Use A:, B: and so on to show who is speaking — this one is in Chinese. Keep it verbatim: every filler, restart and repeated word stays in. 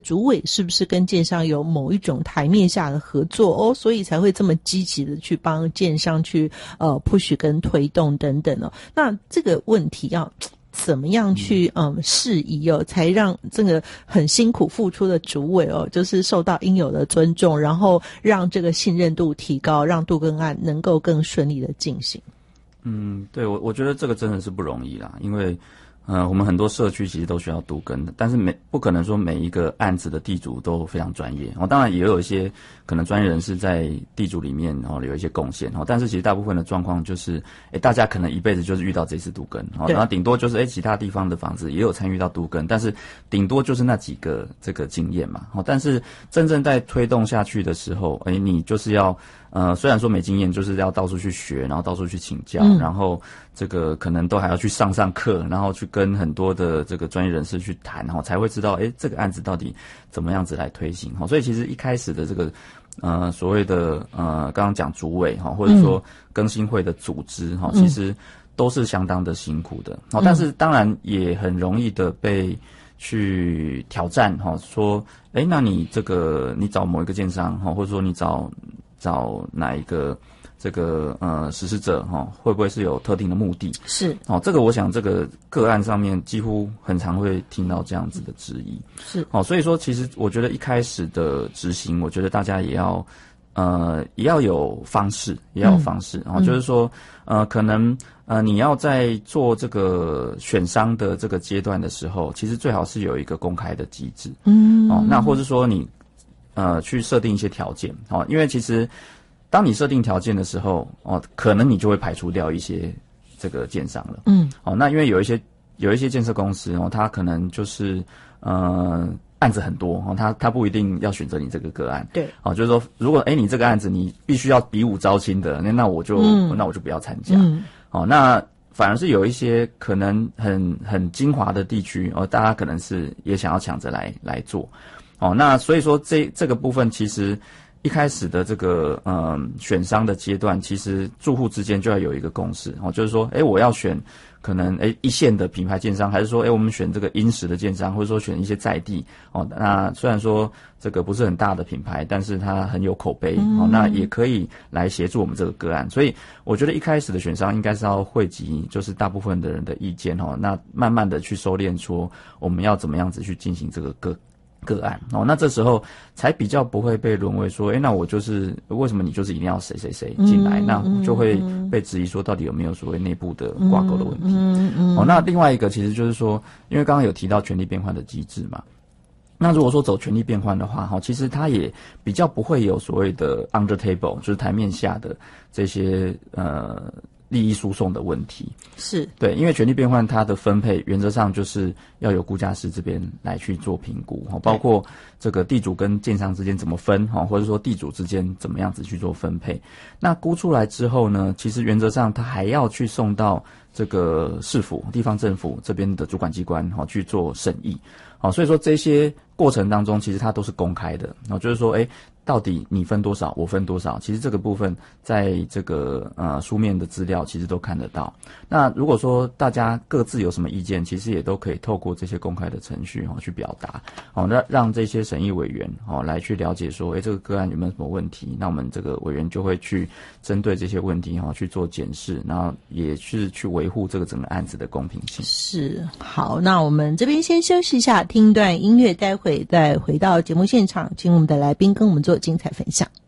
A: 主委是不是跟建商有某一种台面下的合作哦，所以才会这么积极的去帮建商去呃 push 跟推动等等哦。那这个问题要怎么样去嗯适宜哦，才让这个很辛苦付出的主委哦，就是受到应有的尊重，然后让这个信任度提高，让都更案能够更顺利的进行。
B: 嗯，对，我我觉得这个真的是不容易啦，因为呃，我们很多社区其实都需要都更的，但是每不可能说每一个案子的地主都非常专业哦。当然也有一些可能专业人士在地主里面哦有一些贡献哦，但是其实大部分的状况就是，诶，大家可能一辈子就是遇到这次都更哦，然后顶多就是诶其他地方的房子也有参与到都更，但是顶多就是那几个这个经验嘛哦。但是真正在推动下去的时候，诶，你就是要。呃，虽然说没经验，就是要到处去学，然后到处去请教，嗯、然后这个可能都还要去上上课，然后去跟很多的这个专业人士去谈，然后才会知道，诶，这个案子到底怎么样子来推行。所以其实一开始的这个呃所谓的呃刚刚讲主委哈，或者说更新会的组织哈，其实都是相当的辛苦的。好、嗯，但是当然也很容易的被去挑战哈，说，诶，那你这个你找某一个建商哈，或者说你找。找哪一个这个呃实施者哈、哦，会不会是有特定的目的？
A: 是
B: 哦，这个我想这个个案上面几乎很常会听到这样子的质疑。
A: 是
B: 哦，所以说其实我觉得一开始的执行，我觉得大家也要呃也要有方式，也要有方式。然后、嗯哦、就是说呃可能呃你要在做这个选商的这个阶段的时候，其实最好是有一个公开的机制。嗯，哦，那或者说你。呃，去设定一些条件，哦，因为其实当你设定条件的时候，哦，可能你就会排除掉一些这个建商了，嗯，哦，那因为有一些有一些建设公司哦，它可能就是呃案子很多哦，它它不一定要选择你这个个案，
A: 对，
B: 哦，就是说如果哎你这个案子你必须要比武招亲的，那那我就、嗯、那我就不要参加，嗯，哦，那反而是有一些可能很很精华的地区哦，大家可能是也想要抢着来来做。哦，那所以说这这个部分其实一开始的这个呃选商的阶段，其实住户之间就要有一个共识哦，就是说，诶，我要选可能诶一线的品牌建商，还是说诶我们选这个殷实的建商，或者说选一些在地哦。那虽然说这个不是很大的品牌，但是它很有口碑、嗯、哦，那也可以来协助我们这个个案。所以我觉得一开始的选商应该是要汇集就是大部分的人的意见哦，那慢慢的去收敛说我们要怎么样子去进行这个个。个案哦，那这时候才比较不会被沦为说，诶，那我就是为什么你就是一定要谁谁谁进来，嗯、那就会被质疑说到底有没有所谓内部的挂钩的问题。嗯嗯嗯、哦，那另外一个其实就是说，因为刚刚有提到权力变换的机制嘛，那如果说走权力变换的话，哈，其实它也比较不会有所谓的 under table， 就是台面下的这些呃。利益输送的问题
A: 是
B: 对，因为权力变换它的分配原则上就是要由估价师这边来去做评估，包括这个地主跟建商之间怎么分，或者说地主之间怎么样子去做分配。那估出来之后呢，其实原则上它还要去送到这个市府、地方政府这边的主管机关去做审议。所以说这些过程当中其实它都是公开的，就是说诶到底你分多少，我分多少，其实这个部分在这个呃书面的资料其实都看得到。那如果说大家各自有什么意见，其实也都可以透过这些公开的程序哦去表达，哦让让这些审议委员哦来去了解说，诶这个个案有没有什么问题，那我们这个委员就会去针对这些问题哦去做检视，然后也是去维护这个整个案子的公平性。
A: 是，好，那我们这边先休息一下，听一段音乐，待会再回到节目现场，请我们的来宾跟我们做精彩分享。